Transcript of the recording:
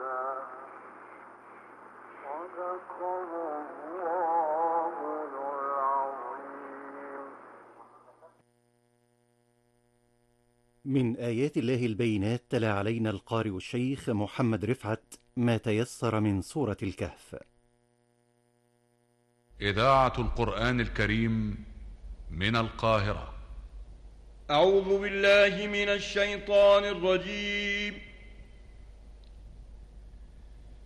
من آيات الله البينات تلا علينا القارئ الشيخ محمد رفعت ما تيسر من سورة الكهف. إذاعة القرآن الكريم من القاهرة. أعوذ بالله من الشيطان الرجيم.